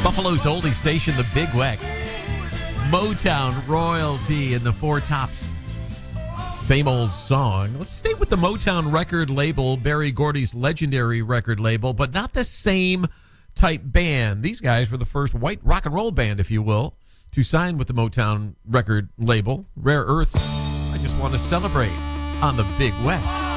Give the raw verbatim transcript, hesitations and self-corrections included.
Buffalo's oldie station, the Big Weck. Motown royalty in the Four Tops. Same old song. Let's stay with the Motown record label, Berry Gordy's legendary record label, but not the same type band. These guys were the first white rock and roll band, if you will, to sign with the Motown record label. Rare Earth's I Just Want to Celebrate on the Big Weck.